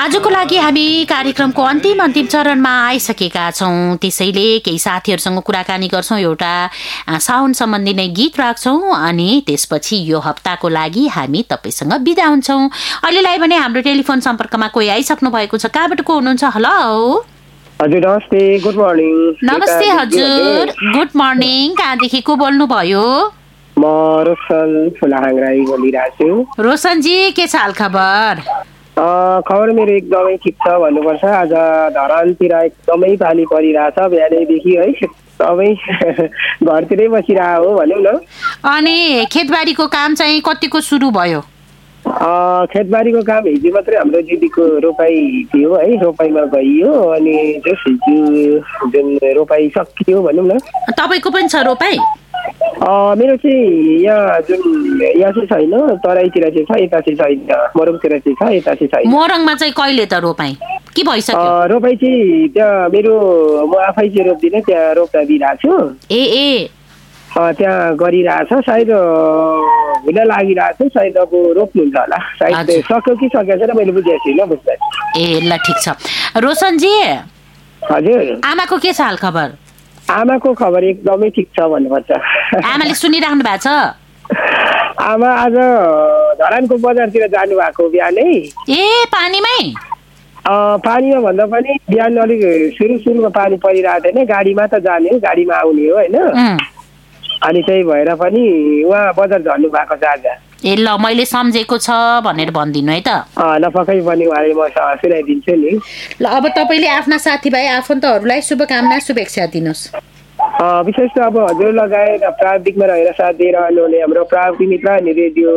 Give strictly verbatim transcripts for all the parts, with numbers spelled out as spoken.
आजको लागि हामी कार्यक्रमको अन्तिम अन्तिम चरणमा आइसकेका छौँ। त्यसैले केही साथीहरूसँग कुराकानी गर्छौँ, एउटा साउन सम्बन्धी नै गीत राख्छौँ अनि त्यसपछि यो हप्ताको लागि हामी तपाईँसँग बिदा हुन्छौँ। अहिलेलाई भने हाम्रो टेलिफोन सम्पर्कमा कोही आइसक्नु भएको छ। कहाँबाट को हुनुहुन्छ? हेलो हजुर, नमस्ते, गुड मर्निङ। नमस्ते हजुर, गुड मर्निङ। कहाँदेखि को बोल्नु भयो? म रोशन फुलाहाङ राई बोलिरहेको छु। रोशनजी, के छ हाल खबर? खबर मेरो एकदमै ठिक छ भन्नुपर्छ। आज धरानतिर एकदमै पानी परिरहेछ बिहानैदेखि है, एकदमै घरतिरै बसिरहेको हो भनौँ न। अनि खेतबारीको काम चाहिँ कतिको सुरु भयो? खेतबारीको काम हिजो मात्रै हाम्रो दिदीको रोपाई थियो है, रोपाइमा गइयो अनि जस हिजो जुन रोपाई सकियो भनौँ न। तपाईँको पनि छ रोपाई? मेरो चाहिँ यहाँ जुन यहाँ चाहिँ छैन, तराईतिर चाहिँ छ, यता चाहिँ छैन। मोरङतिर चाहिँ छ, यता चाहिँ छैन। मोरङमा चाहिँ कहिले त रोपाई के भइसक्यो? रोपाई चाहिँ त्यहाँ मेरो म आफै चाहिँ रोप्दिनँ, त्यहाँ रोप्दा दिइरहेको छु। ए ए त्यहाँ गरिरहेछ, सायद हुन लागिरहेछ, सायद अब रोप्नुहुन्छ होला। सायद सक्यो कि सकेको छैन मैले बुझेको छुइनँ। बुझ्दा ए ल ठिक छ। रोशनजी हजुर, आमाको के छ हाल खबर? आमाको खबर एकदमै ठिक छ भन्नुपर्छ। आमाले सुनिराख्नु भएको छ? आमा आज धरानको बजारतिर जानु भएको बिहानै। ए पानीमै? पानीमा भन्दा पनि बिहान अलिक सुरु सुरुमा पानी परिरहेको थिएन, गाडीमा त जाने हो, गाडीमा आउने हो होइन। अनि त्यही भएर पनि उहाँ बजार झर्नु भएको छ आज। ए ल, मैले सम्झेको छ भनेर भनिदिनु है त। ल पक्कै पनि उहाँले म सुनाइदिन्छु नि। ल अब तपाईँले आफ्ना साथीभाइ आफन्तहरूलाई शुभकामना शुभेच्छा दिनुहोस्। विशेष त अब हजुर लगायत प्राविधिकमा रहेर साथ दिइरहनुहुने हाम्रो प्राविधिक मित्र अनि रेडियो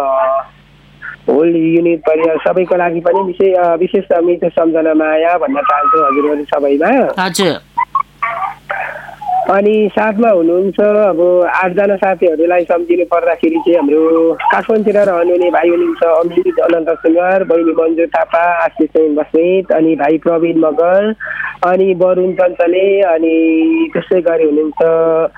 होल युनिट परिवार सबैको लागि पनि विशेष विशेष मिठो सम्झना माया भन्न चाहन्छु हजुरहरू सबैमा। हजुर। अनि साथमा हुनुहुन्छ अब आठजना साथीहरूलाई सम्झिनु पर्दाखेरि चाहिँ हाम्रो काठमाडौँतिर रहनुहुने भाइ हुनुहुन्छ अमित अनन्त सुनवार, बहिनी मन्जु थापा, आशिष बस्नेत, अनि भाइ प्रवीण मगर, अनि वरुण चञ्चले, अनि त्यसै गरी हुनुहुन्छ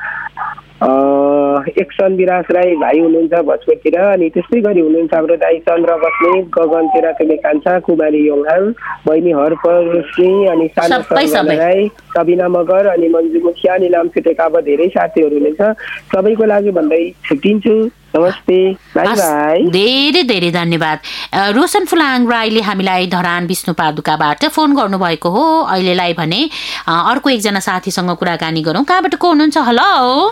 एकसन विराज राई भाइ हुनुहुन्छ भोजपुरतिर, अनि त्यस्तै गरी हुनुहुन्छ हाम्रो दाइ चन्द्र बस्नेत, गगन तेरातेले कान्छा, कुमारी योङहाङ, बहिनी हरपर सिंह, अनि सानो राई, सबिना मगर, अनि मन्जु मुखिया, अनि नाम छुटेका अब धेरै साथीहरू हुनुहुन्छ। सबैको लागि भन्दै छुट्टिन्छु। नमस्ते, बाई बाई। धेरै धेरै धन्यवाद। रोशन फुलाहाङ राईले हामीलाई धरान विष्णुपादुकाबाट फोन गर्नुभएको हो। अहिलेलाई भने अर्को एकजना साथीसँग कुराकानी गरौँ। कहाँबाट को हुनुहुन्छ? हेलो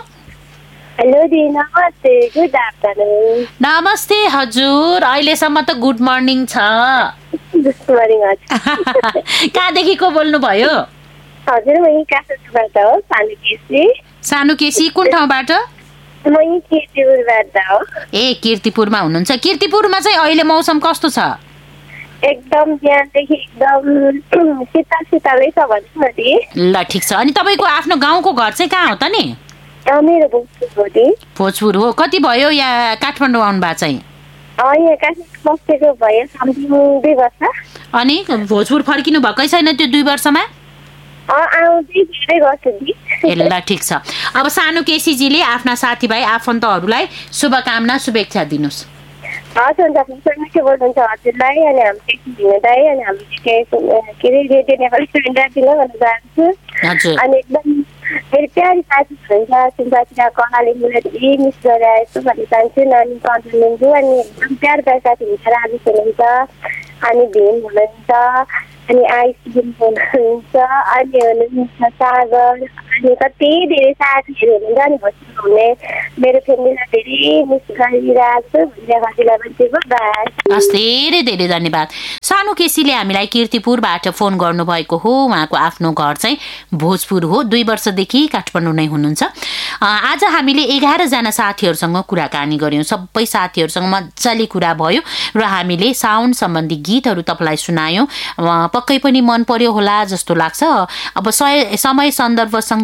हेलो दी, नमस्ते, गुड आफ्टरनुन। नमस्ते हजुर, अहिलेसम्म त गुड मर्निङ छ। गुड मर्निङ हजुर। कहाँदेखि को बोल्नु भयो? हजुर, म यही काठमाडौँबाट हो, सानो केसी। सानो केसी, कुन ठाउँबाट? म यही कीर्तिपुरबाट हो। ए कीर्तिपुरमा हुनुहुन्छ। कीर्तिपुरमा चाहिँ अहिले मौसम कस्तो छ? एकदम बिहानदेखि एकदम शीतल शीतलै छ भनौँ न दी। ल ठिक छ। अनि तपाईँको आफ्नो गाउँको घर चाहिँ कहाँ हो त नि? मेरो भोजपुर हो दी। भोजपुर हो। कति भयो यहाँ काठमाडौँ आउनु भएको चाहिँ? यहाँ काठमाडौँ बसेको भयो समथिङ दुई वर्ष। अनि भोजपुर फर्किनु भएकै छैन त्यो दुई वर्षमा? आउँदै धेरै गर्छु दी। ए ल ठिक छ। अब सानो केसीजीले आफ्ना साथीभाइ आफन्तहरूलाई शुभकामना शुभेच्छा दिनुहोस्। हस् हुन्छ, मिठो बोल्नुहुन्छ हजुरलाई, अनि हाम्रो केसी भिन्नदाई, अनि हाम्रो के अरे रेडियो नेपाली सुनिरहेको भन्न चाहन्छु। अनि एकदम मेरो प्यारी साथी हुनुहुन्छ सुनसाथीका कलाले मलाई धेरै मिस गरिरहेको छु भन्न चाहन्छु। नानी कन्ट्रोल लिन्छु, अनि एकदम प्यार प्यार साथी हुन्छ, राजेश हुनुहुन्छ, अनि भीम हुनुहुन्छ, अनि आइसिएम हुनुहुन्छ, अनि हुनुहुन्छ सागर, अनि कति धेरै साथीहरू हुनुहुन्छ। अनि भोजपुर हुने मेरो फ्यामिलीलाई धेरै मिस गरिरहेको छु भन्ने हजुरलाई भन्छु। बाई। हस्, धेरै धेरै धन्यवाद। सानो केसीले हामीलाई कीर्तिपुरबाट फोन गर्नुभएको हो। उहाँको आफ्नो घर चाहिँ भोजपुर हो। दुई वर्षदेखि काठमाडौँ नै हुनुहुन्छ। आज हामीले एघारजना साथीहरूसँग कुराकानी गऱ्यौँ। सबै साथीहरूसँग मजाले कुरा भयो र हामीले साउन्ड सम्बन्धी गीतहरू तपाईँलाई सुनायौँ। पक्कै पनि मन पर्यो होला जस्तो लाग्छ। अब समय सन्दर्भ सँगसँगै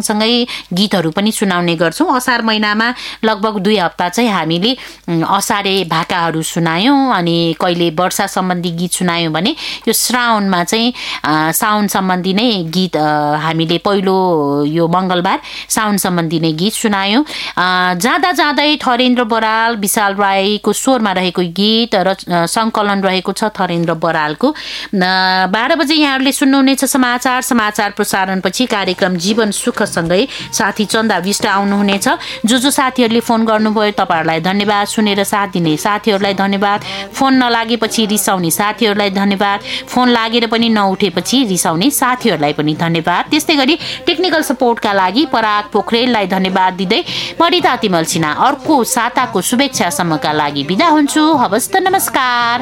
सँगसँगै गीतहरू पनि सुनाउने गर्छौँ। असार महिनामा लगभग दुई हप्ता चाहिँ हामीले असारे भाकाहरू सुनायौँ अनि कहिले वर्षा सम्बन्धी गीत सुनायौँ भने यो श्रावणमा चाहिँ साउन सम्बन्धी नै गीत हामीले पहिलो यो मङ्गलबार साउन सम्बन्धी नै गीत सुनायौँ। जाँदा जाँदै थरेन्द्र बराल विशाल राईको स्वरमा रहेको गीत र सङ्कलन रहेको छ थरेन्द्र बरालको। बाह्र बजे यहाँहरूले सुन्नुहुनेछ समाचार। समाचार प्रसारणपछि कार्यक्रम जीवन सुखसँगै साथी चन्दा विष्ट आउनुहुनेछ। जो जो साथीहरूले फोन गर्नुभयो तपाईँहरूलाई धन्यवाद। सुनेर साथ दिने साथीहरूलाई धन्यवाद। फोन नलागेपछि रिसाउने साथीहरूलाई धन्यवाद। फोन लागेर पनि नउठेपछि रिसाउने साथीहरूलाई पनि धन्यवाद। त्यस्तै गरी टेक्निकल सपोर्टका लागि पराग पोखरेललाई धन्यवाद दिँदै मरिता तिमल सिन्हा अर्को साताको शुभेच्छासम्मका लागि बिदा हुन्छु। हवस् त, नमस्कार।